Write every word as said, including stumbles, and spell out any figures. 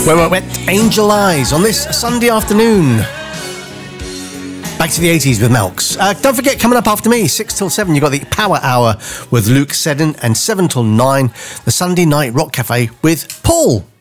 Where Wet Wet Angel Eyes on this Sunday afternoon. Back to the eighties with Melks. Uh, don't forget, coming up after me, six till seven, you've got the Power Hour with Luke Seddon, and seven till nine, the Sunday Night Rock Cafe with Paul.